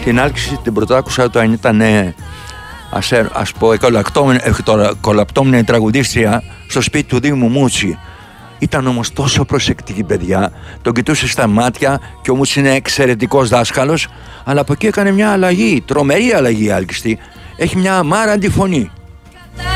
Την άλκηση την πρωτάκουσα όταν ήταν, ας πω, κολαπτώμενη τραγουδίστρια στο σπίτι του Δήμου Μούτσι. Ήταν όμως τόσο προσεκτική, παιδιά. Τον κοιτούσε στα μάτια και ο Μούτσης είναι εξαιρετικός δάσκαλος. Αλλά από εκεί έκανε μια αλλαγή, τρομερή αλλαγή άλκιστη. Έχει μια αμάραντη φωνή.